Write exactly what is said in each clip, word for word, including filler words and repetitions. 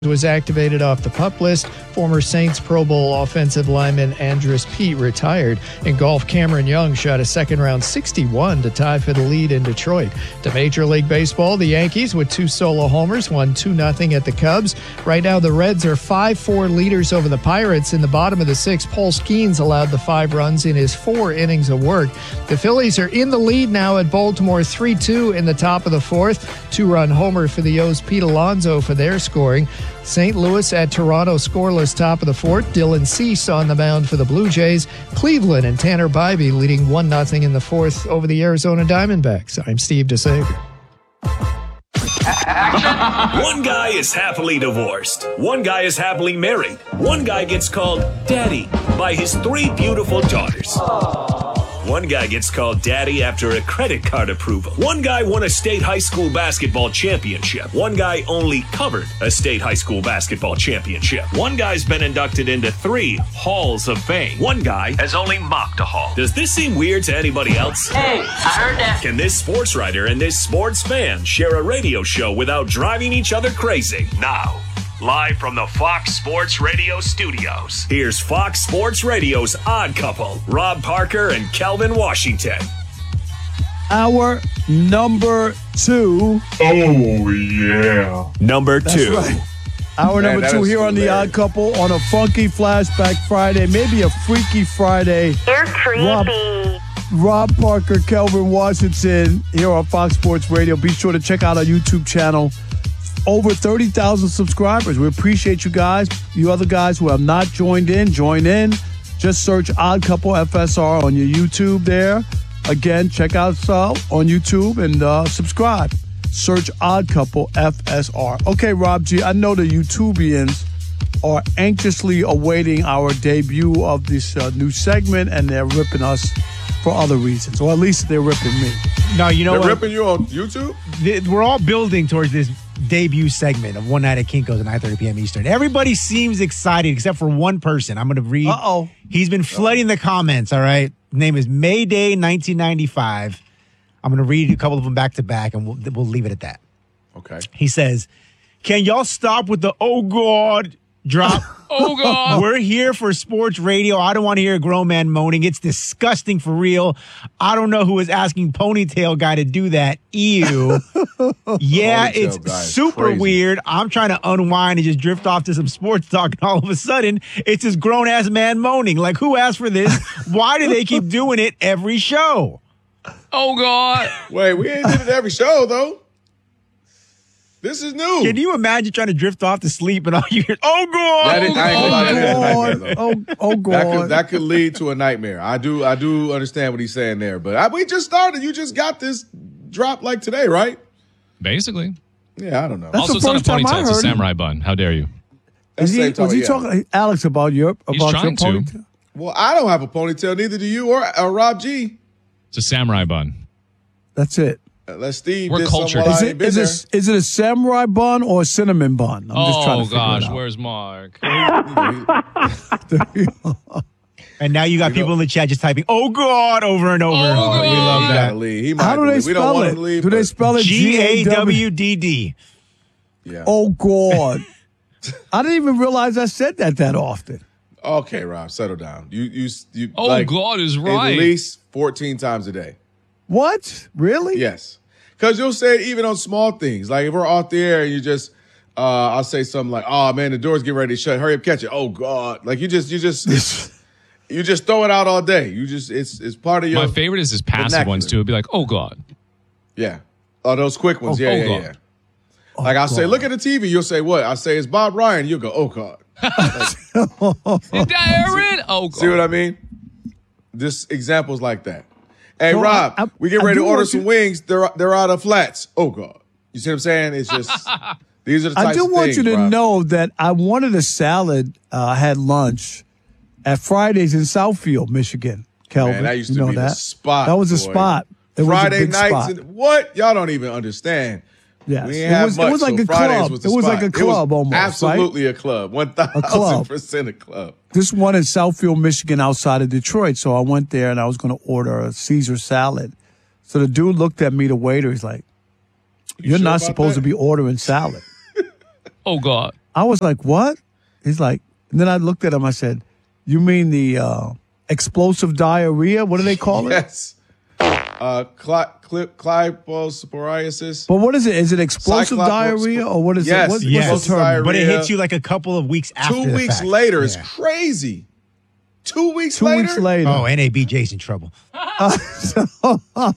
was activated off the PUP list. Former Saints Pro Bowl offensive lineman Andrus Peat retired. In golf, Cameron Young shot a second-round sixty-one to tie for the lead in Detroit. To Major League Baseball, the Yankees, with two solo homers, won two nothing at the Cubs. Right now, the Reds are five four leaders over the Pirates. In the bottom of the sixth, Paul Skeens allowed the five runs in his four innings of work. The Phillies are in the lead now at Baltimore three two in the top of the fourth. Two-run homer for the O's Pete Alonso for their scoring. Saint Louis at Toronto scoreless top of the fourth. Dylan Cease on the mound for the Blue Jays. Cleveland and Tanner Bybee leading one nothing in the fourth over the Arizona Diamondbacks. I'm Steve DeSager. One guy is happily divorced. One guy is happily married. One guy gets called daddy by his three beautiful daughters. One guy gets called daddy after a credit card approval. One guy won a state high school basketball championship. One guy only covered a state high school basketball championship. One guy's been inducted into three halls of fame. One guy has only mocked a hall. Does this seem weird to anybody else? Hey, I heard that. Can this sports writer and this sports fan share a radio show without driving each other crazy? Now, live from the Fox Sports Radio studios, here's Fox Sports Radio's Odd Couple, Rob Parker and Kelvin Washington. Our number two. Oh, yeah. Number That's two. right. Our Man, number that two is here on the hilarious. Odd Couple on a funky Flashback Friday, maybe a freaky Friday. You're creepy. Rob, Rob Parker, Kelvin Washington here on Fox Sports Radio. Be sure to check out our YouTube channel. Over thirty thousand subscribers. We appreciate you guys. You other guys who have not joined in, join in. Just search Odd Couple F S R on your YouTube there. Again, check out us uh, on YouTube and uh, subscribe. Search Odd Couple F S R. Okay, Rob G, I know the YouTubians are anxiously awaiting our debut of this uh, new segment, and they're ripping us for other reasons, or at least they're ripping me. No, you know They're what? ripping you on YouTube? Th- We're all building towards this debut segment of One Night at Kinko's at nine thirty p.m. Eastern. Everybody seems excited except for one person. I'm going to read. Uh-oh. He's been flooding the comments, all right? His name is Mayday nineteen ninety-five. I'm going to read a couple of them back to back, and we'll, we'll leave it at that. Okay. He says, can y'all stop with the, oh, God, drop? Oh, God. We're here for sports radio. I don't want to hear a grown man moaning. It's disgusting for real. I don't know who is asking Ponytail Guy to do that. Ew. Yeah, Ponytail it's Guy is super crazy. weird. I'm trying to unwind and just drift off to some sports talk, and all of a sudden, it's this grown-ass man moaning. Like, who asked for this? Why do they keep doing it every show? Oh, God. Wait, we ain't did it every show, though. This is new. Can you imagine trying to drift off to sleep and all you hear, oh, God. That is, I ain't gonna lie, that is a nightmare, though. Oh, oh, God. That could, that could lead to a nightmare. I do I do understand what he's saying there, but I, we just started. You just got this drop like today, right? Basically. Yeah, I don't know. That's also, the it's not a first time I ponytail. It's a heard it. samurai bun. How dare you? That's Is the he, same time, was he yeah. talking, Alex, about your about He's your trying to. ponytail? Well, I don't have a ponytail. Neither do you or uh, Rob G. It's a samurai bun. That's it. Unless Steve We're did cultured. something while Is I it ain't been is there. it is it a samurai bun or a cinnamon bun? I'm just trying to Oh, figure gosh. it out. Where's Mark? And now you got people in the chat just typing, oh, God, over and over. Oh, we God. he love gotta that. leave. He might How do they leave. We don't spell want it? him to leave. Do they but- spell it G A W D D. Yeah. Oh, God. I didn't even realize I said that that often. Okay, Rob, settle down. You you you. Oh, like, God is right. At least fourteen times a day. What? Really? Yes. Because you'll say it even on small things. Like if we're off the air and you just, uh, I'll say something like, oh, man, the door's getting ready to shut. Hurry up, catch it. Oh, God. Like you just, you just, you just throw it out all day. You just, it's it's part of your. My favorite is his passive vernacular. ones, too. It'd be like, oh, God. Yeah. Oh, those quick ones. Oh, yeah, oh, yeah, God. yeah. Like I'll say, look at the T V. You'll say, what? I say, it's Bob Ryan. You'll go, oh, God. Darren. Oh, God. See what I mean? This examples like that. Hey, So Rob, I- I- we get I ready do to order want some you- wings. They're they're out of flats. Oh, God. You see what I'm saying? It's just, these are the types I do of want things, you to Rob. know that I wanted a salad. Uh, I had lunch at Fridays in Southfield, Michigan. Kelvin, Man, that used you to know be that? the spot. That was a boy. spot. It Friday was a big nights. spot. And, what? Y'all don't even understand. Yes. We It ain't have was- it much, was like so a Fridays club. Was the It was spot. like a It was club almost, right? Absolutely a club. One thousand club. percent a club. This one in Southfield, Michigan, outside of Detroit. So I went there and I was going to order a Caesar salad. So the dude looked at me, the waiter. He's like, "You're sure not about supposed that?" to be ordering salad." Oh, God. I was like, what? He's like, and then I looked at him. I said, you mean the uh, explosive diarrhea? What do they call it? Yes. Uh, cli- cli- Cliposporiasis. But what is it? Is it explosive Cyclops- diarrhea or what is Yes, it? What, yes. What's the term? But it Diarrhea. hits you like a couple of weeks after Two the weeks fact. later is Yeah. crazy. Two weeks Two later? weeks later. Oh, N A B J's in trouble. Oh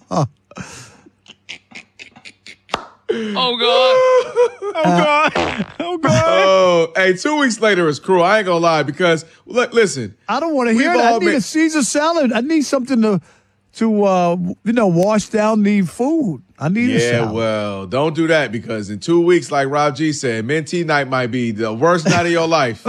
God. Oh, God. Oh, God. Oh, hey, two weeks later is cruel. I ain't gonna lie because look, listen. I don't want to hear We've that. I all need been- a Caesar salad. I need something to, to uh, you know, wash down the food. I need a Yeah, salad. well, don't do that because in two weeks, like Rob G said, Minty night might be the worst night of your life.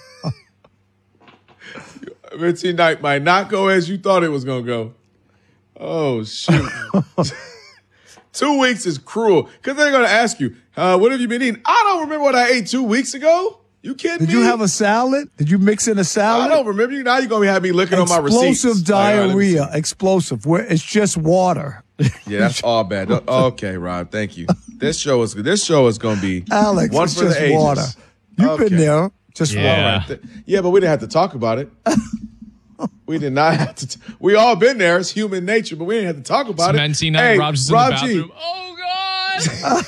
Minty night might not go as you thought it was gonna go. Oh shoot. Two weeks is cruel because they're gonna ask you, uh, "What have you been eating?" I don't remember what I ate two weeks ago. You kidding Did me? you have a salad? Did you mix in a I salad? don't remember. You now you're gonna have me looking on my receipts. Explosive Like, all right, let me see. diarrhea. Explosive. Where it's just water. Yeah, that's all bad. Okay, Rob. Thank you. This show is this show is gonna be Alex, one it's for just the ages. water. You've Okay. been there. Just Yeah. water. Th- Yeah, but we didn't have to talk about it. We did not have to. T- we all been there. It's human nature, but we didn't have to talk about It's it. Menty night. Hey, Rob's just in Rob the G, bathroom. Oh God.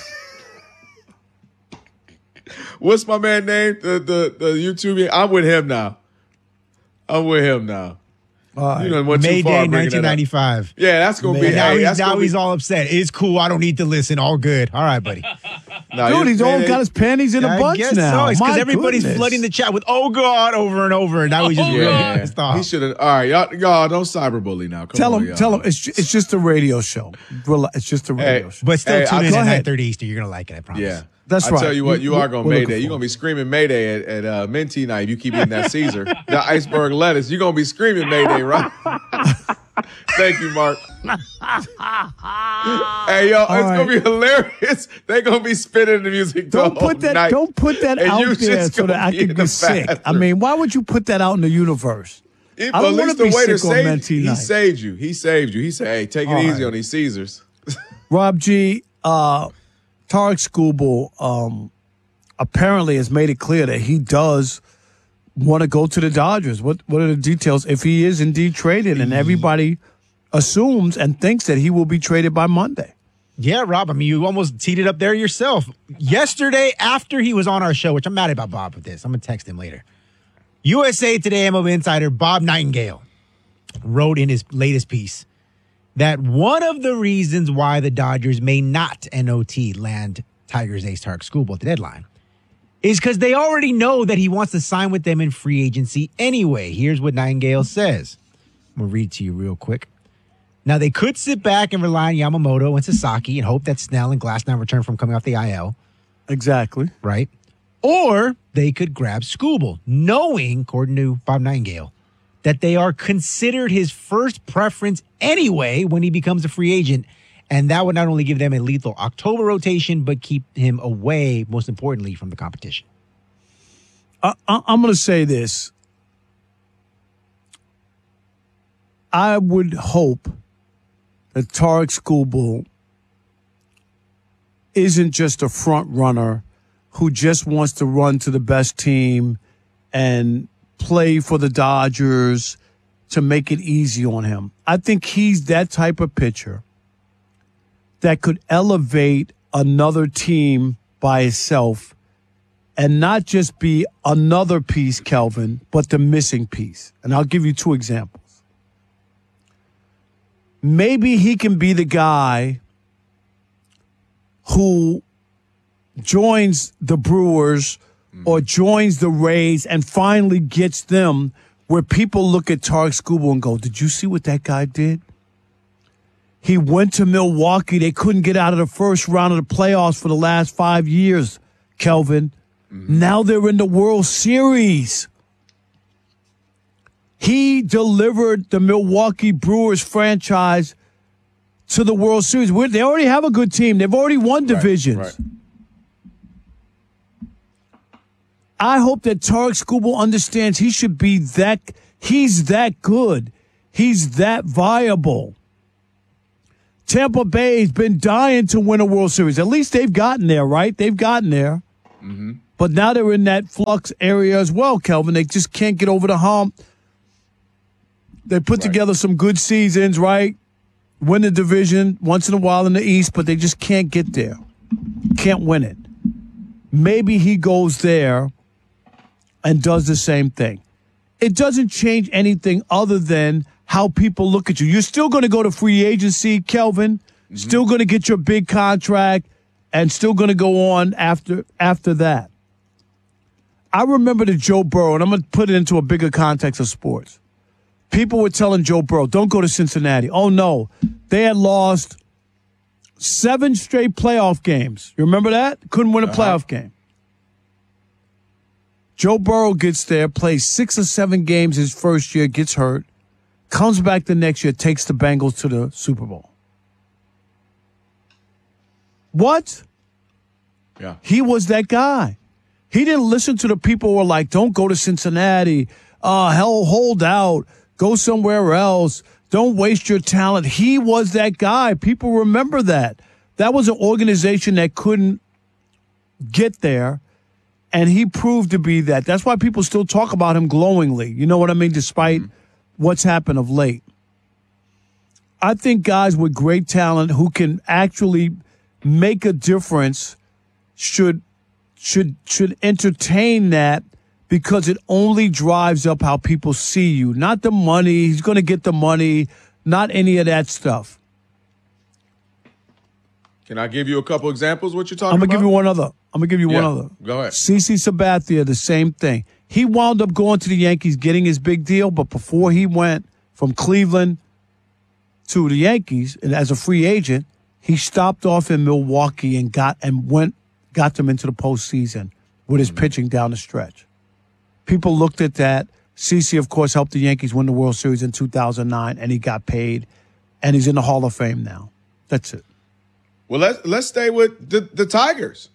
what's my man name? The the the YouTube. I'm with him now. I'm with him now. All right. You done went too May far Day, bringing that up. nineteen ninety-five. Yeah, that's gonna be. And now Hey, he's, that's now gonna he's be, all upset. It's cool. I don't need to listen. All good. All right, buddy. Nah, Dude, you- he's all man, got his panties in a I bunch guess now. so. It's My because everybody's goodness. flooding the chat with "Oh God" over and over, and now he's just Oh, really God. pissed off. He should have. All right, y'all, y'all don't cyberbully now. Come Tell on, him, y'all. tell him, it's, ju- it's just a radio show. Rela- It's just a radio Hey, show. But still, Hey, tune I'll- in go at ahead. nine thirty Eastern. You're gonna like it. I promise. Yeah. That's I right. tell you what, you We- are going to we're Mayday. looking You're going for to be screaming Mayday at, at uh, Minty night if you keep eating that Caesar. The iceberg lettuce. You're going to be screaming Mayday, right? Thank you, Mark. Hey, yo, it's right. going to be hilarious. They're going to be spinning the music the Don't whole put that. night. Don't put that And out you there just so that gonna I be can in the get sick. I bathroom. mean, why would you put that out in the universe? It- I but don't at wanna least the be waiter sick on saved Minty you. He night. saved you. He saved you. He said, hey, take it All easy right. on these Caesars. Rob G. Uh, Tarek Skubal um, apparently has made it clear that he does want to go to the Dodgers. What What are the details? If he is indeed traded, and everybody assumes and thinks that he will be traded by Monday. Yeah, Rob. I mean, you almost teed it up there yourself. Yesterday, after he was on our show, which I'm mad about Bob with this. I'm gonna text him later. U S A Today M L B insider Bob Nightingale wrote in his latest piece that one of the reasons why the Dodgers may not N O T land Tigers ace Tarek Skubal at the deadline is because they already know that he wants to sign with them in free agency anyway. Here's what Nightingale says. I'm going to read it to you real quick. Now, they could sit back and rely on Yamamoto and Sasaki and hope that Snell and Glasnow return from coming off the I L, Exactly. right? Or they could grab Skubal, knowing, according to Bob Nightingale, that they are considered his first preference anyway when he becomes a free agent. And that would not only give them a lethal October rotation, but keep him away, most importantly, from the competition. I, I, I'm going to say this. I would hope that Tarek Skubal isn't just a front runner who just wants to run to the best team and play for the Dodgers to make it easy on him. I think he's that type of pitcher that could elevate another team by itself and not just be another piece, Kelvin, but the missing piece. And I'll give you two examples. Maybe he can be the guy who joins the Brewers or joins the Rays and finally gets them where people look at Tarek Skubal and go, did you see what that guy did? He went to Milwaukee. They couldn't get out of the first round of the playoffs for the last five years, Kelvin. Mm-hmm. Now they're in the World Series. He delivered the Milwaukee Brewers franchise to the World Series. We're, they already have a good team. They've already won divisions. Right, right. I hope that Tarek Skubal understands he should be that, he's that good. He's that viable. Tampa Bay's been dying to win a World Series. At least they've gotten there, right? They've gotten there. Mm-hmm. But now they're in that flux area as well, Kelvin. They just can't get over the hump. They put Right. together some good seasons, right? Win the division once in a while in the East, but they just can't get there. Can't win it. Maybe he goes there and does the same thing. It doesn't change anything other than how people look at you. You're still going to go to free agency, Kelvin. Mm-hmm. Still going to get your big contract and still going to go on after after that. I remember the Joe Burrow, and I'm going to put it into a bigger context of sports. People were telling Joe Burrow, don't go to Cincinnati. Oh, no. They had lost seven straight playoff games. You remember that? Couldn't win a Uh-huh. playoff game. Joe Burrow gets there, plays six or seven games his first year, gets hurt, comes back the next year, takes the Bengals to the Super Bowl. What? Yeah. He was that guy. He didn't listen to the people who were like, don't go to Cincinnati. Uh, hell, hold out. Go somewhere else. Don't waste your talent. He was that guy. People remember that. That was an organization that couldn't get there, and he proved to be that. That's why people still talk about him glowingly. You know what I mean? Despite mm-hmm. what's happened of late. I think guys with great talent who can actually make a difference should should should entertain that, because it only drives up how people see you. Not the money. He's going to get the money. Not any of that stuff. Can I give you a couple examples of what you're talking I'm about? going to give you one other. I'm going to give you Yeah, one other. go ahead. CeCe Sabathia, the same thing. He wound up going to the Yankees, getting his big deal, but before he went from Cleveland to the Yankees and as a free agent, he stopped off in Milwaukee and got and went got them into the postseason with his mm-hmm. pitching down the stretch. People looked at that. CeCe, of course, helped the Yankees win the World Series in two thousand nine, and he got paid, and he's in the Hall of Fame now. That's it. Well, let's let's stay with the, the Tigers.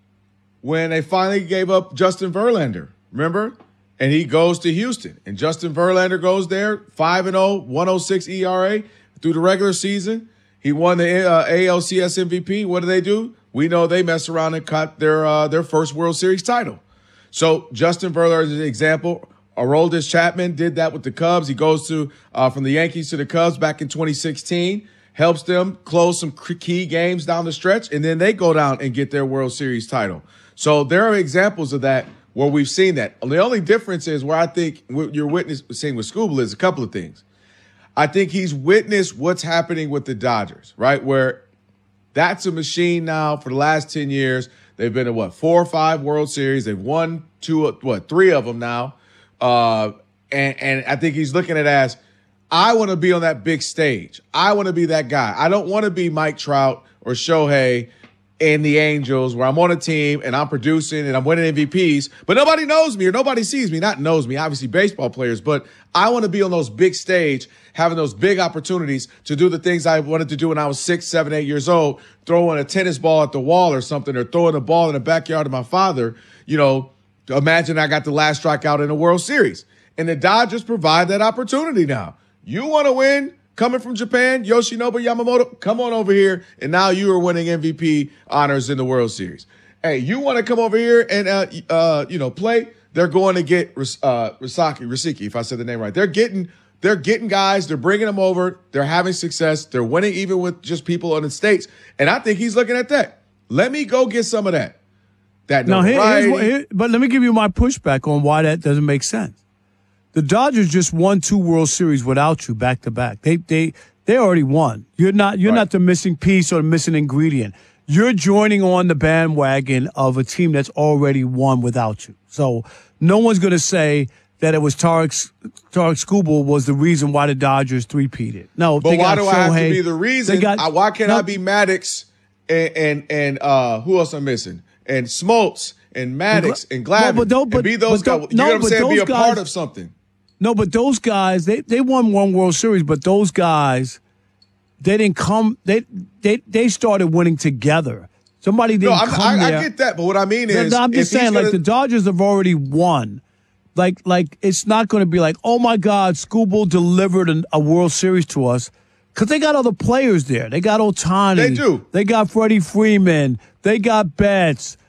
When they finally gave up Justin Verlander, remember? And he goes to Houston. And Justin Verlander goes there, five and oh, one oh six E R A through the regular season. He won the uh, A L C S M V P. What do they do? We know they mess around and cut their uh, their first World Series title. So Justin Verlander is an example. Aroldis Chapman did that with the Cubs. He goes to uh, from the Yankees to the Cubs back in twenty sixteen, helps them close some key games down the stretch, and then they go down and get their World Series title. So there are examples of that where we've seen that. The only difference is where I think what you're witnessing with Skubal is a couple of things. I think he's witnessed what's happening with the Dodgers, right? Where that's a machine now for the last ten years. They've been to, what, four or five World Series. They've won two, what, three of them now. Uh, and, and I think he's looking at it as, I want to be on that big stage. I want to be that guy. I don't want to be Mike Trout or Shohei in the Angels where I'm on a team and I'm producing and I'm winning M V Ps, but nobody knows me or nobody sees me. Not knows me, obviously baseball players, but I want to be on those big stage, having those big opportunities to do the things I wanted to do when I was six, seven, eight years old, throwing a tennis ball at the wall or something, or throwing a ball in the backyard of my father. You know, imagine I got the last strikeout in the World Series. And the Dodgers provide that opportunity now. You want to win? Coming from Japan, Yoshinobu Yamamoto, come on over here, and now you are winning M V P honors in the World Series. Hey, you want to come over here and uh, uh, you know play? They're going to get uh, Risaki, Risiki, if I said the name right. They're getting, they're getting guys. They're bringing them over. They're having success. They're winning even with just people in the States. And I think he's looking at that. Let me go get some of that. That now, here, here's notoriety. what, here, but let me give you my pushback on why that doesn't make sense. The Dodgers just won two World Series without you back to back. They they they already won. You're not you're Right. not the missing piece or the missing ingredient. You're joining on the bandwagon of a team that's already won without you. So no one's going to say that it was Tarek Tarek Skubal was the reason why the Dodgers three-peated. No, But they why got do I have to Shohei. be the reason? They got- I, why can't no, I be Maddox and and, and uh, who else I'm missing? And Smoltz and Maddox and Glavine. Well, but don't- but- and be those but guys. don't- You know no, what I'm but saying? Be those a part guys- of something. No, but those guys, they, they won one World Series, but those guys, they didn't come, they they they started winning together. Somebody didn't No, I'm, come I, there. I get that, but what I mean No, is, no, I'm just if he's saying, like, gonna- the Dodgers have already won. Like, like it's not going to be like, oh, my God, Skubal delivered an, a World Series to us. Because they got other players there. They got Ohtani. They do. They got Freddie Freeman. They got Betts.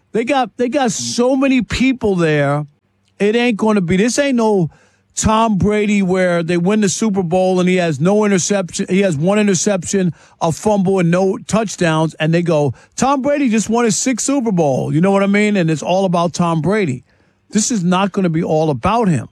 They got they got so many people there. It ain't going to be. This ain't no Tom Brady where they win the Super Bowl and he has no interception. He has one interception, a fumble, and no touchdowns. And they go, Tom Brady just won his sixth Super Bowl. You know what I mean? And it's all about Tom Brady. This is not going to be all about him.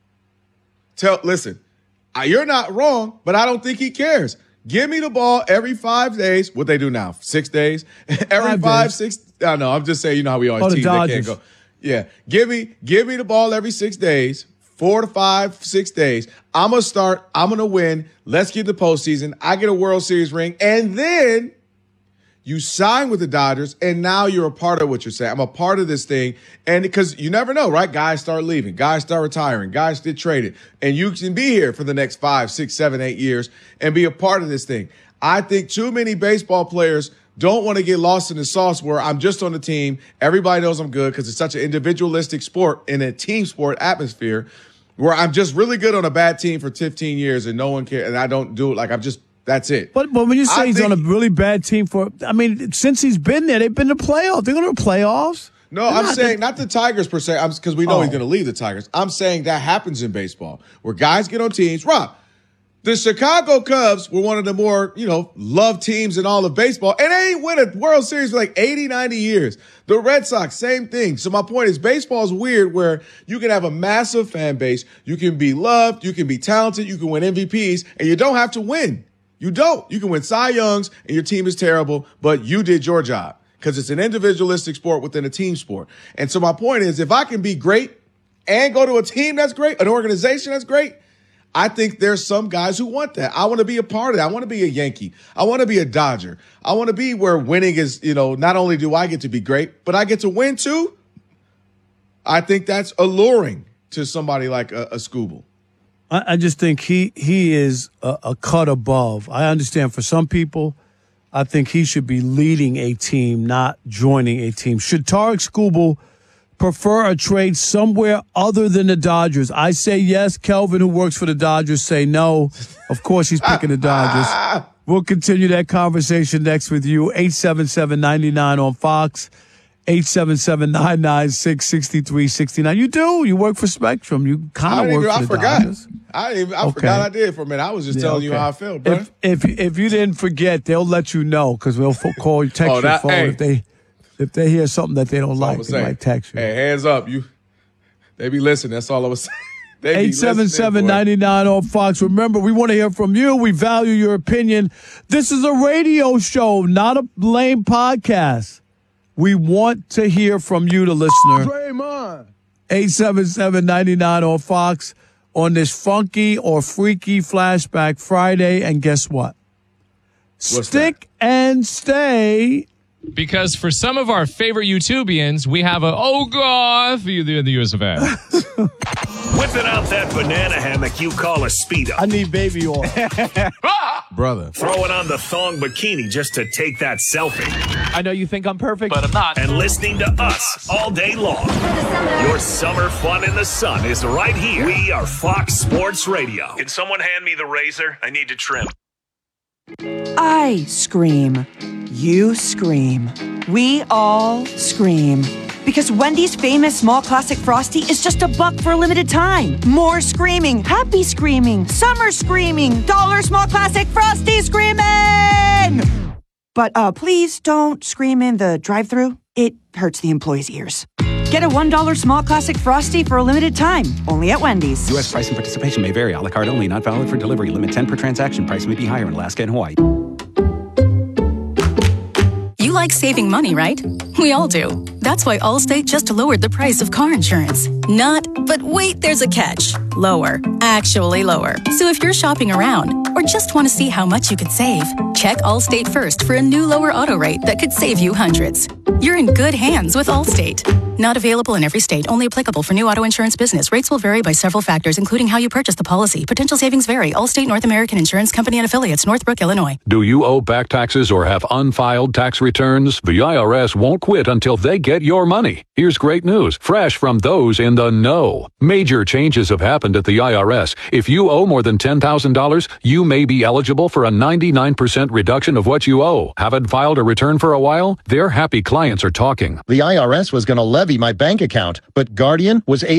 Tell, listen, uh, you're not wrong, but I don't think he cares. Give me the ball every five days. What they do now? Six days? every five, five six. I know. I'm just saying, you know how we always oh, tease they can't go. Yeah. Give me, give me the ball every six days, four to five, six days. I'm going to start. I'm going to win. Let's get the postseason. I get a World Series ring. And then you sign with the Dodgers, and now you're a part of what you're saying. I'm a part of this thing. And because you never know, right? Guys start leaving. Guys start retiring. Guys get traded. And you can be here for the next five, six, seven, eight years and be a part of this thing. I think too many baseball players don't want to get lost in the sauce where I'm just on the team. Everybody knows I'm good because it's such an individualistic sport in a team sport atmosphere where I'm just really good on a bad team for fifteen years and no one cares. And I don't do it. Like I'm just, that's it. But, but when you say I he's think, on a really bad team for, I mean, since he's been there, they've been to playoffs. They're going to playoffs. No, They're I'm not saying the, not the Tigers per se, because we know oh. he's going to leave the Tigers. I'm saying that happens in baseball where guys get on teams. Rob, the Chicago Cubs were one of the more, you know, loved teams in all of baseball, and they ain't win a World Series for like eighty, ninety years. The Red Sox, same thing. So my point is baseball is weird where you can have a massive fan base, you can be loved, you can be talented, you can win M V Ps, and you don't have to win. You don't. You can win Cy Youngs, and your team is terrible, but you did your job because it's an individualistic sport within a team sport. And so my point is if I can be great and go to a team that's great, an organization that's great, I think there's some guys who want that. I want to be a part of that. I want to be a Yankee. I want to be a Dodger. I want to be where winning is, you know, not only do I get to be great, but I get to win too. I think that's alluring to somebody like a, a Scooble. I, I just think he he is a, a cut above. I understand for some people, I think he should be leading a team, not joining a team. Should Tarek Skubal prefer a trade somewhere other than the Dodgers? I say yes. Kelvin, who works for the Dodgers, say no. Of course he's picking the Dodgers. We'll continue that conversation next with you. eight seven seven, nine nine on Fox. eight seven seven, nine nine six, six three six nine. You do. You work for Spectrum. You kind of work even, for I the forgot. Dodgers. I didn't even, I Okay. forgot I did for a minute. I was just Yeah, telling okay. you how I felt, bro. If, if if you didn't forget, they'll let you know because they'll fo- call you, text Oh, your that- phone hey. if they if they hear something that they don't That's all I like. was They saying. might text you. Hey, hands up. You, they be listening. That's all I was saying. They be eight seven seven, listening, boy. nine nine on Fox. Remember, we want to hear from you. We value your opinion. This is a radio show, not a lame podcast. We want to hear from you, the listener. Draymond. eight seven seven, nine nine on Fox on this funky or freaky Flashback Friday. And guess what? What's Stick and stay. Because for some of our favorite YouTubians, we have a, oh, God, for you in the U S of A. Whipping out that banana hammock you call a Speedo. I need baby oil. Brother. Throwing on the thong bikini just to take that selfie. I know you think I'm perfect, but I'm not. And listening to us all day long. Your summer fun in the sun is right here. We are Fox Sports Radio. Can someone hand me the razor? I need to trim. I scream. You scream. We all scream. Because Wendy's famous small classic Frosty is just a buck for a limited time. More screaming, happy screaming, summer screaming, dollar small classic Frosty screaming! But uh, please don't scream in the drive-thru. It hurts the employees' ears. Get a one dollar small classic Frosty for a limited time, only at Wendy's. U S price and participation may vary. A la carte only. Not valid for delivery. Limit ten per transaction. Price may be higher in Alaska and Hawaii. You like saving money, right? We all do. That's why Allstate just lowered the price of car insurance. Not, but wait, there's a catch. Lower. Actually lower. So if you're shopping around or just want to see how much you could save, check Allstate first for a new lower auto rate that could save you hundreds. You're in good hands with Allstate. Not available in every state. Only applicable for new auto insurance business. Rates will vary by several factors, including how you purchase the policy. Potential savings vary. Allstate North American Insurance Company and Affiliates, Northbrook, Illinois. Do you owe back taxes or have unfiled tax returns? The I R S won't quit until they get get your money. Here's great news, fresh from those in the know. Major changes have happened at the I R S. If you owe more than ten thousand dollars, you may be eligible for a ninety-nine percent reduction of what you owe. Haven't filed a return for a while? Their happy clients are talking. The I R S was going to levy my bank account, but Guardian was able